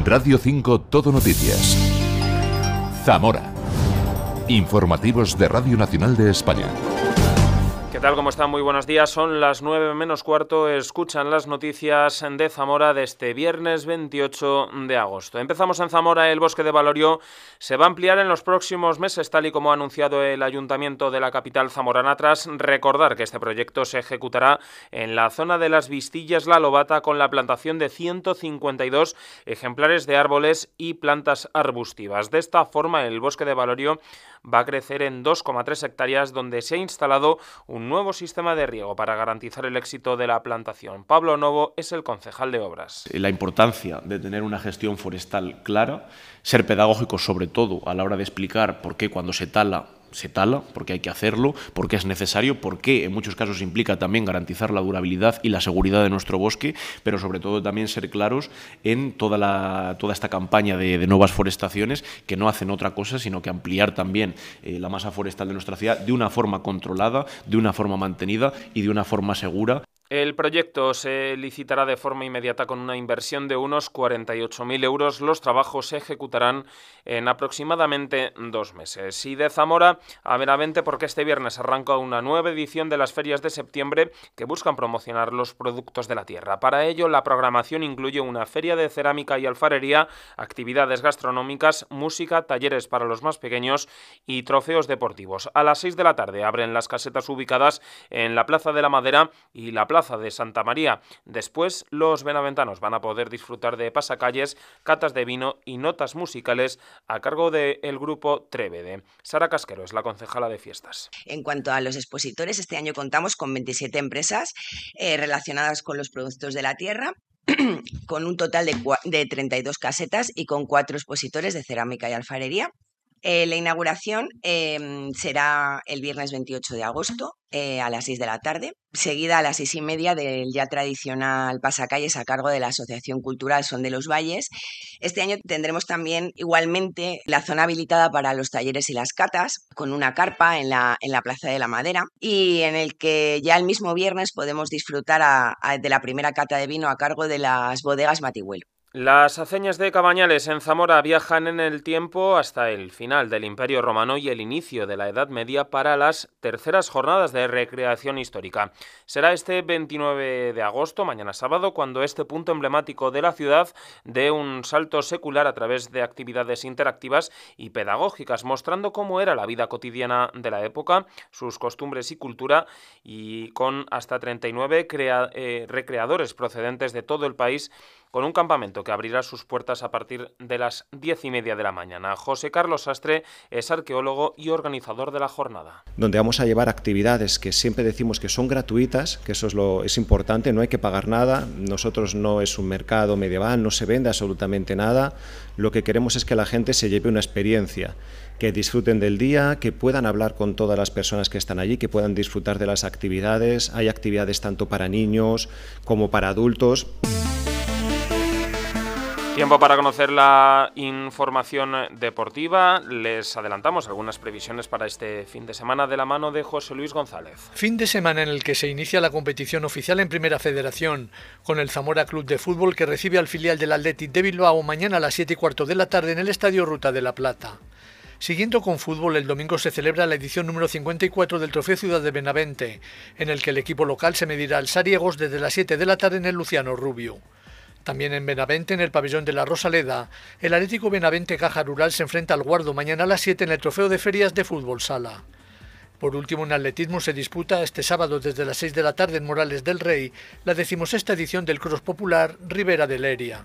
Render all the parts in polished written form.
Radio 5 Todo Noticias. Zamora. Informativos de Radio Nacional de España. ¿Qué tal? ¿Cómo están? Muy buenos días. Son las 9 menos cuarto. Escuchan las noticias de Zamora de este viernes 28 de agosto. Empezamos en Zamora. El bosque de Valorio se va a ampliar en los próximos meses, tal y como ha anunciado el Ayuntamiento de la capital zamorana, tras recordar que este proyecto se ejecutará en la zona de las Vistillas La Lobata con la plantación de 152 ejemplares de árboles y plantas arbustivas. De esta forma, el bosque de Valorio va a crecer en 2,3 hectáreas, donde se ha instalado un nuevo sistema de riego para garantizar el éxito de la plantación. Pablo Novo es el concejal de Obras. La importancia de tener una gestión forestal clara, ser pedagógico sobre todo a la hora de explicar por qué cuando se tala, por qué hay que hacerlo, por qué es necesario, por qué en muchos casos implica también garantizar la durabilidad y la seguridad de nuestro bosque, pero sobre todo también ser claros en toda esta campaña de nuevas forestaciones, que no hacen otra cosa sino que ampliar también la masa forestal de nuestra ciudad de una forma controlada, de una forma mantenida y de una forma segura. El proyecto se licitará de forma inmediata con una inversión de unos 48.000 euros. Los trabajos se ejecutarán en aproximadamente 2 meses. Y de Zamora a Benavente, porque este viernes arranca una nueva edición de las ferias de septiembre que buscan promocionar los productos de la tierra. Para ello, la programación incluye una feria de cerámica y alfarería, actividades gastronómicas, música, talleres para los más pequeños y trofeos deportivos. A las 6 de la tarde abren las casetas ubicadas en la Plaza de la Madera y la Plaza de Santa María. Después, los benaventanos van a poder disfrutar de pasacalles, catas de vino y notas musicales a cargo del grupo Trévede. Sara Casquero es la concejala de fiestas. En cuanto a los expositores, este año contamos con 27 empresas relacionadas con los productos de la tierra, con un total de 32 casetas y con 4 expositores de cerámica y alfarería. La inauguración será el viernes 28 de agosto a las 6 de la tarde, seguida a las 6:30 del ya tradicional pasacalles a cargo de la Asociación Cultural Son de los Valles. Este año tendremos también igualmente la zona habilitada para los talleres y las catas, con una carpa en la Plaza de la Madera, y en el que ya el mismo viernes podemos disfrutar de la primera cata de vino a cargo de las bodegas Matihuelo. Las hazañas de Cabañales en Zamora viajan en el tiempo hasta el final del Imperio Romano y el inicio de la Edad Media para las terceras jornadas de recreación histórica. Será este 29 de agosto, mañana sábado, cuando este punto emblemático de la ciudad dé un salto secular a través de actividades interactivas y pedagógicas, mostrando cómo era la vida cotidiana de la época, sus costumbres y cultura, y con hasta 39 recreadores procedentes de todo el país, con un campamento que abrirá sus puertas a partir de las 10:30 de la mañana. José Carlos Sastre es arqueólogo y organizador de la jornada. Donde vamos a llevar actividades que siempre decimos que son gratuitas, que eso es importante, no hay que pagar nada. Nosotros no es un mercado medieval, no se vende absolutamente nada. Lo que queremos es que la gente se lleve una experiencia, que disfruten del día, que puedan hablar con todas las personas que están allí, que puedan disfrutar de las actividades. Hay actividades tanto para niños como para adultos. Tiempo para conocer la información deportiva. Les adelantamos algunas previsiones para este fin de semana de la mano de José Luis González. Fin de semana en el que se inicia la competición oficial en Primera Federación, con el Zamora Club de Fútbol que recibe al filial del Athletic de Bilbao mañana a las 7:15 de la tarde en el Estadio Ruta de la Plata. Siguiendo con fútbol, el domingo se celebra la edición número 54 del Trofeo Ciudad de Benavente, en el que el equipo local se medirá al Sariegos desde las 7 de la tarde en el Luciano Rubio. También en Benavente, en el pabellón de la Rosaleda, el Atlético Benavente Caja Rural se enfrenta al Guardo mañana a las 7 en el Trofeo de Ferias de Fútbol Sala. Por último, en atletismo se disputa este sábado desde las 6 de la tarde en Morales del Rey la 16ª edición del Cross Popular Ribera de Leria.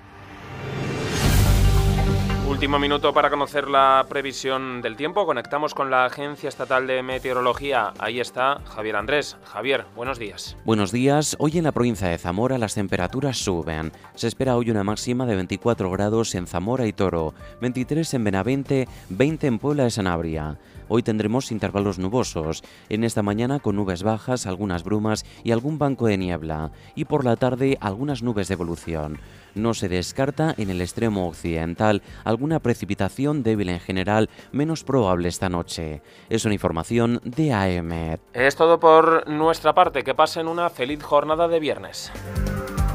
Último minuto para conocer la previsión del tiempo. Conectamos con la Agencia Estatal de Meteorología. Ahí está Javier Andrés. Javier, buenos días. Buenos días. Hoy en la provincia de Zamora las temperaturas suben. Se espera hoy una máxima de 24 grados en Zamora y Toro, 23 en Benavente, 20 en Puebla de Sanabria. Hoy tendremos intervalos nubosos, en esta mañana con nubes bajas, algunas brumas y algún banco de niebla, y por la tarde algunas nubes de evolución. No se descarta en el extremo occidental alguna precipitación débil en general, menos probable esta noche. Es una información de AEMET. Es todo por nuestra parte. Que pasen una feliz jornada de viernes.